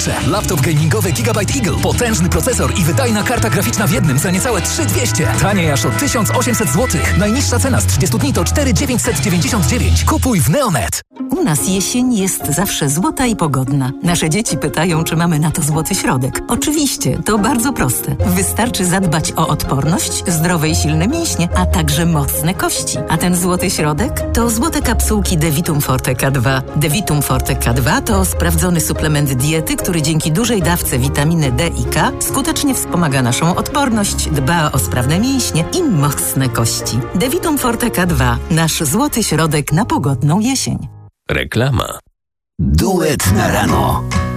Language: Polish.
gracze. Laptop gamingowy Gigabyte Eagle. Potężny procesor i wydajna karta graficzna w jednym za niecałe 3200. Taniej aż o 1800 zł. Najniższa cena z 30 dni to 4999. Kupuj w Neonet. U nas jesień jest zawsze złota i pogodna. Nasze dzieci pytają, czy mamy na to złoty środek. Oczywiście, to bardzo proste. Wystarczy zadbać o odporność, zdrowe i silne mięśnie, a także mocne kości. A ten złoty środek to złote kapsułki Devitum Forte K2. Devitum Forte K2 to sprawdzony suplement diety, który dzięki dużej dawce witaminy D i K skutecznie wspomaga naszą odporność, dba o sprawne mięśnie i mocne kości. Devitum Forte K2. Nasz złoty środek na pogodną jesień. Reklama. Duet na rano.